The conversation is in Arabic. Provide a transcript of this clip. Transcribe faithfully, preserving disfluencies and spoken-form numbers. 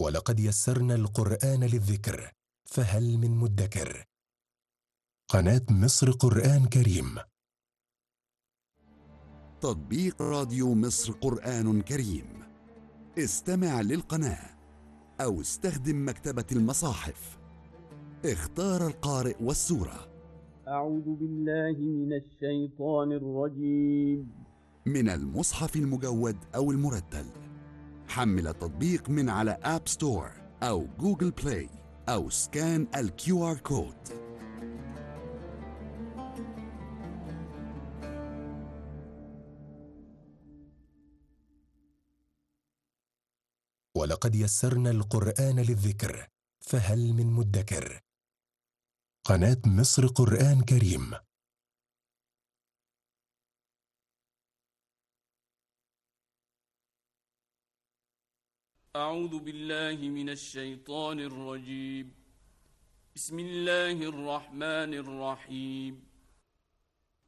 ولقد يسرنا القرآن للذكر فهل من مدكر. قناة مصر قرآن كريم. تطبيق راديو مصر قرآن كريم. استمع للقناة أو استخدم مكتبة المصاحف. اختار القارئ والسورة. أعوذ بالله من الشيطان الرجيم. من المصحف المجود أو المرتل. حمل التطبيق من على آب ستور أو جوجل بلاي أو سكان الكيو آر كود. ولقد يسرنا القرآن للذكر فهل من مدكر. قناة مصر قرآن كريم. أعوذ بالله من الشيطان الرجيم. بسم الله الرحمن الرحيم.